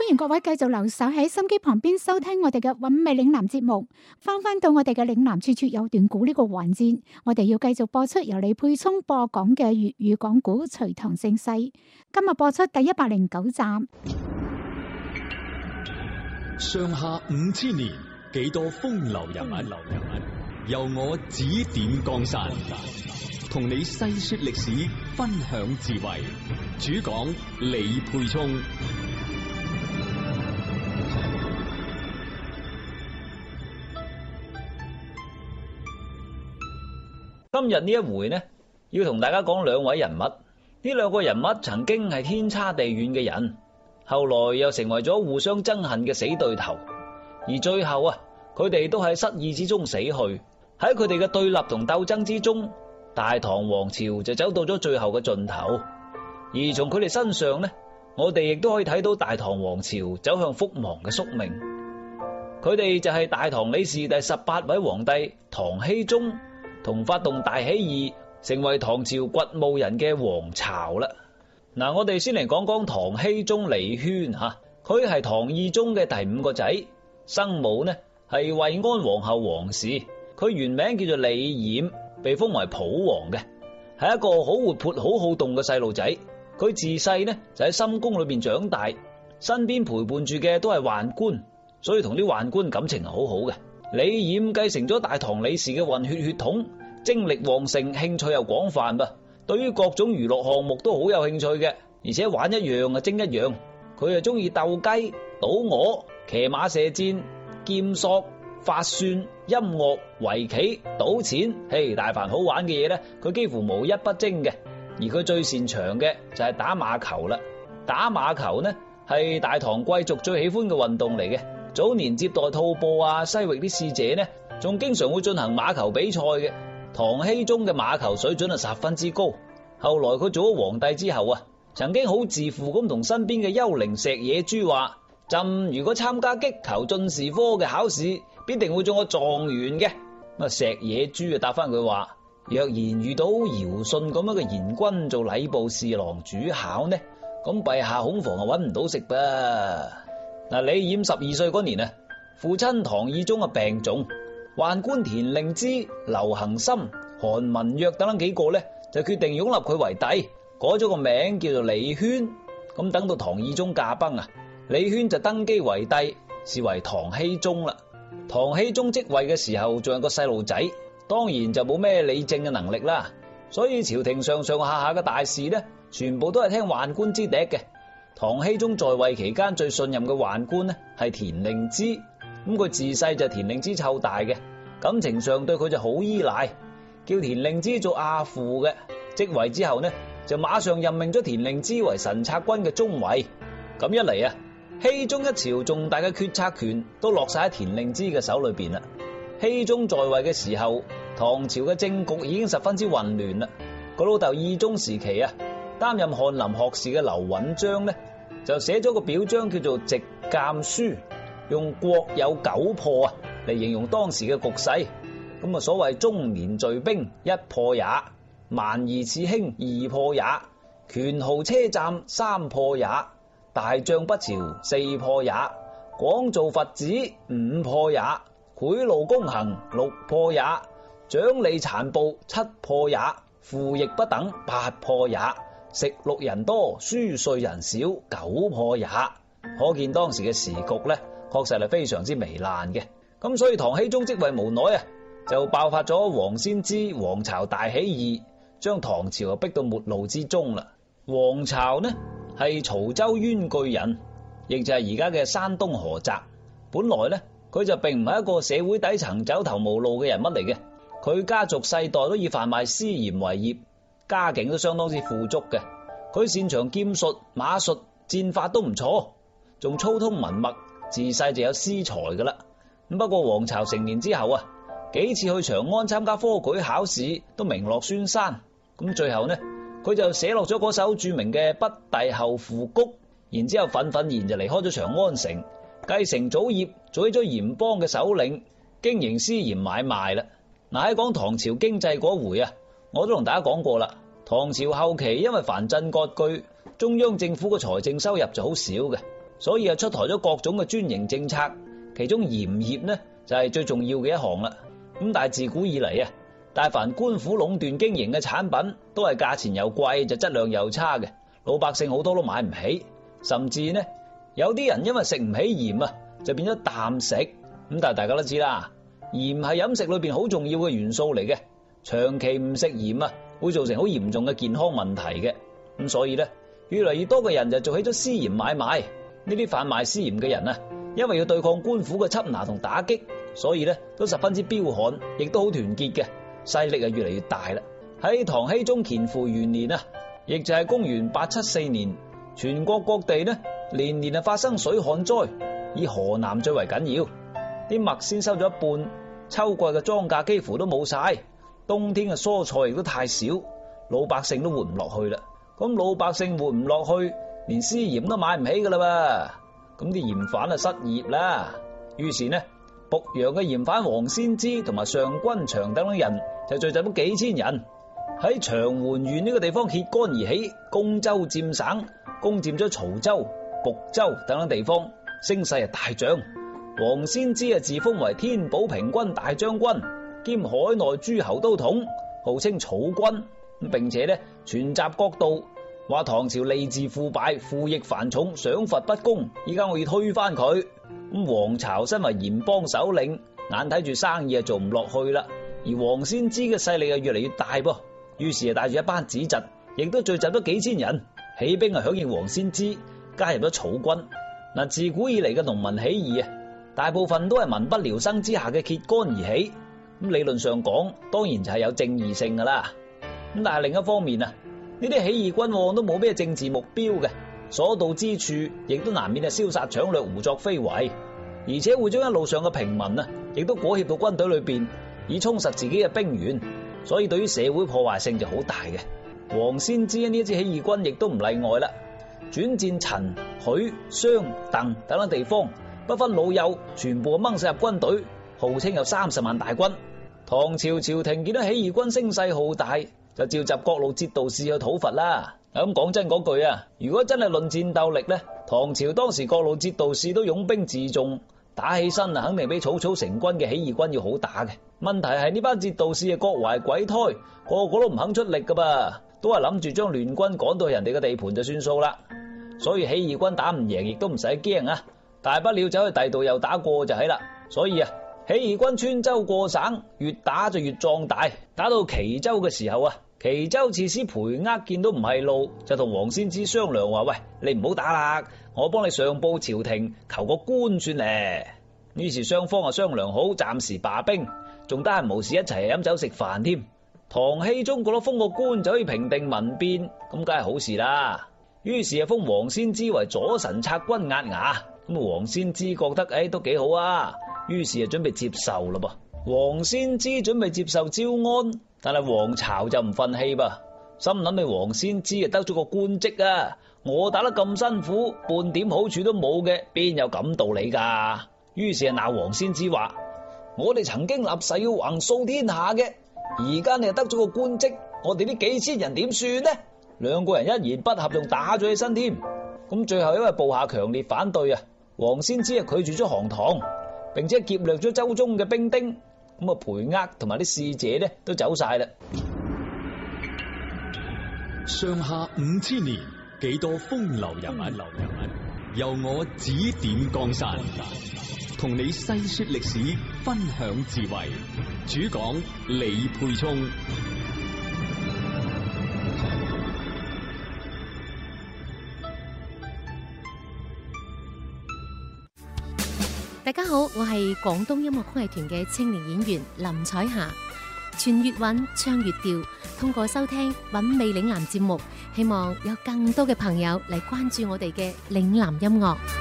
迎各位繼續留守喺心機旁邊收聽我哋嘅韻味嶺南節目。翻到我哋嘅嶺南處處有段古呢個環節，我哋要繼續播出由李沛聰播講嘅粵語講古《隋唐盛世》。今日播出第109集。 上下5000年，幾多風流人物，由我指點江山，同你細說歷史，分享智慧。主講李沛聰。 今日呢一回呢，要同大家講兩位人物。呢兩個人物曾經係天差地遠嘅人，後來又成為咗互相憎恨嘅死對頭。而最後啊，佢哋都喺失意之中死去。喺佢哋嘅對立同鬥爭之中，大唐王朝就走到咗最後嘅盡頭。而從佢哋身上呢，我哋亦都可以睇到大唐王朝走向覆亡嘅宿命。佢哋就係大唐李氏第18位皇帝唐僖宗，同發動大起義成為唐朝掘墓人嘅黃巢啦。嗱，我哋先嚟講講唐僖宗李軒吓，佢係唐懿宗嘅第5個仔，生母呢係惠安皇后王氏，佢原名叫做李冉，被封為普王嘅，係一個好活潑好好動嘅細路仔。佢自細呢就喺深宮裏邊長大，身邊陪伴住嘅都係宦官，所以同啲宦官感情係好好嘅。李冉繼承咗大唐李氏嘅混血血統，精力旺盛，興趣又廣泛噃，對於各種娛樂項目都好有興趣嘅，而且玩一樣啊精一樣。佢係中意鬥雞、賭鵝、騎馬射箭、劍索、法算、音樂、圍棋、賭錢，大凡好玩嘅嘢呢，佢幾乎無一不精嘅。而佢最擅長嘅就係打馬球啦。打馬球呢係大唐貴族最喜歡嘅運動嚟嘅。早年接待吐蕃啊、西域啲使者呢，仲經常會進行馬球比賽嘅。唐僖宗嘅馬球水準係十分之高。後來佢做咗皇帝之後啊，曾經好自負咁同身邊嘅幽靈石野豬話：朕如果參加擊球進士科嘅考試，必定會做個狀元嘅。咁石野豬啊答翻佢話：若然遇到堯舜咁樣嘅賢君做禮部侍郎主考呢，咁陛下恐防揾唔到食噃。嗱，李冉12歲嗰年啊，父親唐懿宗病重，宦官田令孜、劉恒森、韓文約等幾個呢，就決定擁立佢為帝，改咗個名叫做李軒。咁等到唐懿宗駕崩啊，李軒就登基為帝，是為唐僖宗啦。唐僖宗即位嘅時候仲係個細路仔，當然就冇咩理政嘅能力啦，所以朝廷上上下下嘅大事呢，全部都係聽宦官之笛嘅。唐僖宗在位期間最信任嘅宦官呢係田令孜，咁佢自細就田令孜湊大嘅，感情上對佢就好依賴，叫田令孜做阿父嘅。即位之後呢，就馬上任命咗田令孜為神策軍嘅中尉。咁一嚟啊，僖宗一朝重大嘅決策權都落晒喺田令孜嘅手裏邊啦。僖宗在位嘅時候，唐朝嘅政局已經十分之混亂啦。個老豆懿宗時期啊，擔任翰林學士嘅劉允章呢，就寫咗個表章叫做《直諫書》，用國有9破啊嚟形容當時嘅局勢。咁啊，所謂中年聚兵1破也，蠻夷刺輕2破也，權豪車站3破也，大將不朝4破也，廣造佛子5破也，賄賂公行6破也，獎勵殘暴7破也，賦役不等8破也，食禄人多輸稅人少9破也。可見當時嘅時局呢，確實係非常之糜爛嘅。咁所以唐僖宗即位無奈啊，就爆發咗王仙芝黃巢大起義，將唐朝逼到末路之中啦。黃巢呢係曹州冤據人，亦就係而家嘅山東菏澤。本來呢佢就並唔係一個社會底層走投無路嘅人物嚟嘅，佢家族世代都以販賣私鹽為業，家境都相當之富足嘅。佢擅長劍術、馬術、戰法都唔錯，仲粗通文墨，自細就有詩才噶啦。咁不過黃巢成年之後啊，幾次去長安參加科舉考試都名落孫山。咁最後呢，佢就寫落咗嗰首著名嘅《北帝後賦谷》，然之後憤然就離開咗長安城，繼承祖業，做起咗鹽幫嘅首領，經營私鹽買賣啦。嗱，喺講唐朝經濟嗰回啊，我都同大家講過啦。唐朝後期因為藩鎮割據，中央政府嘅財政收入就好少嘅， 所以出台咗各種嘅專營政策，其中鹽業呢就係最重要嘅一項啦。咁但係自古以嚟但凡官府壟斷經營嘅產品，都係價錢又貴，就質量又差嘅，老百姓好多都買唔起，甚至呢有啲人因為食唔起鹽就變咗淡食。咁但係大家都知啦，鹽係飲食裏邊好重要嘅元素嚟嘅，長期唔食鹽會造成好嚴重嘅健康問題嘅。咁所以呢，越嚟越多嘅人就做起咗私鹽買賣。呢啲販賣私鹽嘅人因為要對抗官府嘅緝拿同打擊，所以呢都十分之彪悍，亦都好團結嘅，勢力越嚟越大啦。喺唐僖宗乾符元年亦就係公元874年，全國各地呢年年發生水旱災，以河南最為緊要。啲麥先收咗一半，秋季嘅莊稼幾乎都冇晒，冬天嘅蔬菜亦都太少，老百姓都活唔落去啦。咁老百姓活唔落去，連私鹽都買唔起噶啦噃，咁啲鹽販失業啦。於是呢，濮陽嘅鹽販王先知同埋上君祥等人就聚集咗幾千人喺長垣縣呢個地方揭竿而起，攻州佔省，攻佔咗曹州、濮州等等地方，聲勢大漲。王先知自封為天寶平軍大將軍，兼海內諸侯都統，號稱草君。並且呢傳集各道，話唐朝吏治腐敗，賦役繁重，賞罰不公，依家我要推翻佢。咁黃巢身為鹽幫首領，眼睇住生意做唔落去啦，而王先知嘅勢力越嚟越大噃，於是帶住一班子侄，亦都聚集咗幾千人，起兵響應王先知，加入咗草軍。自古以嚟嘅農民起義大部分都係民不聊生之下嘅揭竿而起。咁理論上講，當然就係有正義性噶啦。咁但係另一方面呢啲起義軍往往都冇咩政治目標嘅，所到之處亦都難免燒殺搶掠、胡作非為，而且會將一路上嘅平民亦都裹挾到軍隊裏邊，以充實自己嘅兵源，所以對於社會破壞性就好大嘅。王先知呢一支起義軍亦都唔例外啦，轉戰陳、許、襄、鄧等等地方，不分老幼，全部掹晒入軍隊，號稱有30萬大軍。唐朝朝廷見到起義軍聲勢浩大，就召集各路節度使去討伐啦。咁講真嗰句如果真係論戰鬥力呢，唐朝當時各路節度使都擁兵自重，打起身肯定比草草成軍嘅起義軍要好打嘅。問題係呢班節度使各懷鬼胎，個個都唔肯出力噶噃，都係諗住將聯軍趕到人哋嘅地盤就算數啦。所以起義軍打唔贏亦都唔使驚大不了走去第度又打過就係啦。所以起義軍穿州過省，越打就越壯大。打到岐州嘅時候岐州刺史裴扼見到唔係路，就同王先知商量話：喂，你唔好打啦，我幫你上報朝廷，求個官算咧。於是雙方商量好，暫時罷兵，仲得閒無事一齊飲酒食飯添。唐僖宗覺得封個官就可以平定民變，咁梗係好事啦。於是封王先知為左神策軍押牙。咁王先知覺得都幾好於是就準備接受啦噃。王先知準備接受招安，但係黃巢就唔忿氣噃，心諗你王先知得咗個官職我打得咁辛苦，半點好處都冇嘅，邊有咁道理噶？於是鬧王先知話：我哋曾經立誓要橫掃天下嘅，而家你又得咗個官職，我哋呢幾千人點算呢？兩個人一言不合仲打咗起身添。咁最後因為部下強烈反對王先知拒絕咗降唐，並且劫掠咗州中嘅兵丁。咁裴扼同埋啲使者都走晒啦。 上下5000年，幾多風流人物，由我指點江山，同你細說歷史，分享智慧。主講李沛聰。 大家好，我係廣東音樂曲藝團嘅青年演員林彩霞。傳粵韻，唱粵調，通過收聽韻味嶺南節目，希望有更多嘅朋友嚟關注我哋嘅嶺南音樂。